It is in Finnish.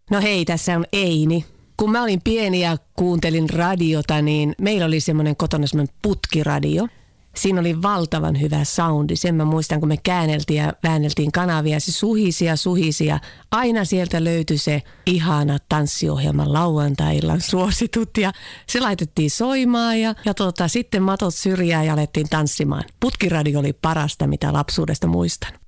No hei, tässä on Eini. Kun mä olin pieni ja kuuntelin radiota, niin meillä oli semmoinen kotona semmoinen putkiradio. Siinä oli valtavan hyvä soundi. Sen mä muistan, kun me käänneltiin ja väänneltiin kanavia. Se suhisi ja aina sieltä löytyi se ihana tanssiohjelman lauantai-illan suositut. Ja se laitettiin soimaan ja sitten matot syrjään ja alettiin tanssimaan. Putkiradio oli parasta, mitä lapsuudesta muistan.